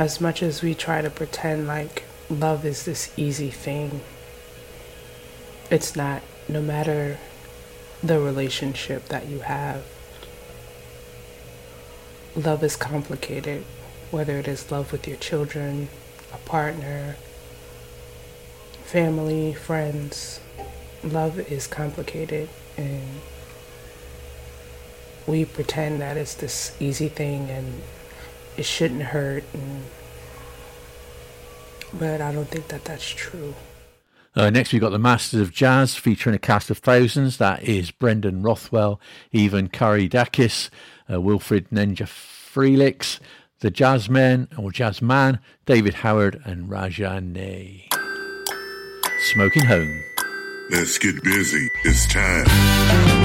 as much as we try to pretend like love is this easy thing, it's not. No matter the relationship that you have, love is complicated, whether it is love with your children, a partner, family, friends. Love is complicated, and we pretend that it's this easy thing and it shouldn't hurt, but I don't think that that's true. Next, we've got the Masters of Jazz featuring a cast of thousands. That is Brendan Rothwell, Ivan Karidakis, Wilfred Ninja Felix, the Jazzmen or Jazzman, David Howard, and Rajane. Smoking Home. Let's get busy. It's time.